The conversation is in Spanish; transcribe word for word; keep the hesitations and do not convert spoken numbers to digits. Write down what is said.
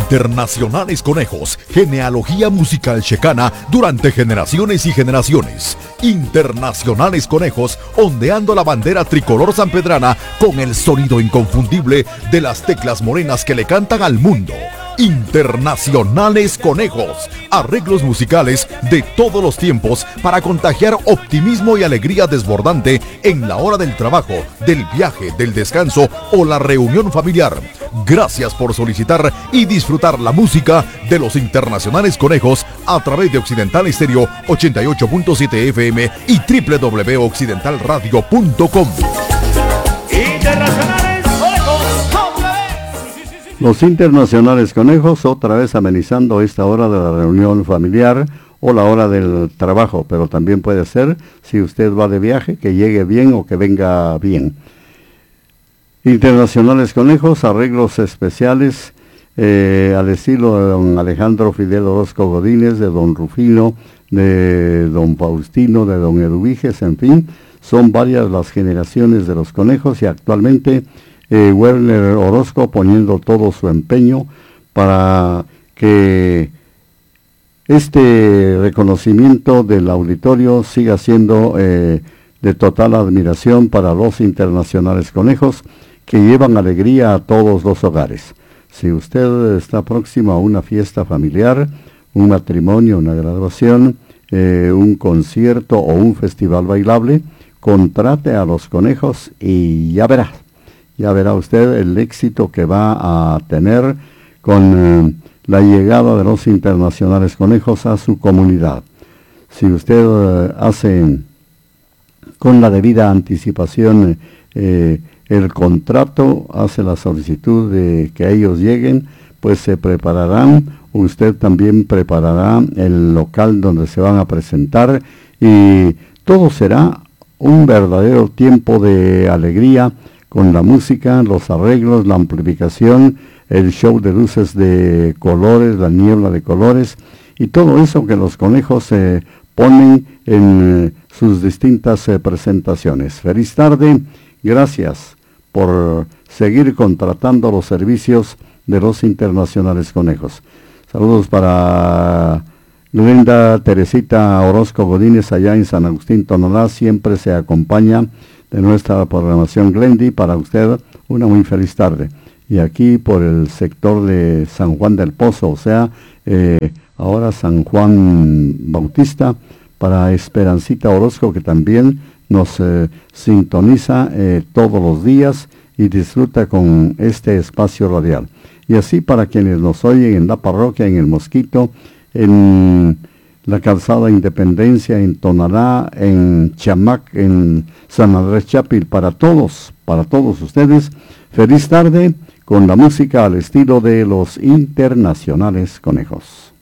Internacionales Conejos, genealogía musical checana durante generaciones y generaciones. Internacionales Conejos, ondeando la bandera tricolor sanpedrana con el sonido inconfundible de las teclas morenas que le cantan al mundo. Internacionales Conejos, arreglos musicales de todos los tiempos para contagiar optimismo y alegría desbordante en la hora del trabajo, del viaje, del descanso o la reunión familiar. Gracias por solicitar y disfrutar la música de los Internacionales Conejos a través de Occidental Estéreo ochenta y ocho punto siete F M y doble u doble u doble u punto occidental radio punto com. Internacionales Conejos. Los Internacionales Conejos, otra vez amenizando esta hora de la reunión familiar o la hora del trabajo, pero también puede ser, si usted va de viaje, que llegue bien o que venga bien. Internacionales Conejos, arreglos especiales eh, al estilo de don Alejandro Fidel Orozco Godínez, de don Rufino, de don Faustino, de don Eduviges, en fin, son varias las generaciones de los conejos y actualmente eh, Werner Orozco poniendo todo su empeño para que este reconocimiento del auditorio siga siendo eh, de total admiración para los Internacionales Conejos, que llevan alegría a todos los hogares. Si usted está próximo a una fiesta familiar, un matrimonio, una graduación, eh, un concierto o un festival bailable, contrate a los conejos y ya verá, ya verá usted el éxito que va a tener con eh, la llegada de los Internacionales Conejos a su comunidad. Si usted eh, hace con la debida anticipación eh, el contrato, hace la solicitud de que ellos lleguen, pues se prepararán, usted también preparará el local donde se van a presentar y todo será un verdadero tiempo de alegría con la música, los arreglos, la amplificación, el show de luces de colores, la niebla de colores y todo eso que los conejos se eh, ponen en eh, sus distintas eh, presentaciones. Feliz tarde, gracias por seguir contratando los servicios de los Internacionales Conejos. Saludos para Glenda Teresita Orozco Godínez allá en San Agustín Tonalá, siempre se acompaña de nuestra programación. Glendy, para usted una muy feliz tarde. Y aquí por el sector de San Juan del Pozo, o sea, eh, ahora San Juan Bautista, para Esperancita Orozco, que también nos eh, sintoniza eh, todos los días y disfruta con este espacio radial. Y así para quienes nos oyen en la parroquia, en El Mosquito, en la Calzada Independencia, en Tonalá, en Chamac, en San Andrés Chapil, para todos, para todos ustedes, feliz tarde con la música al estilo de los Internacionales Conejos.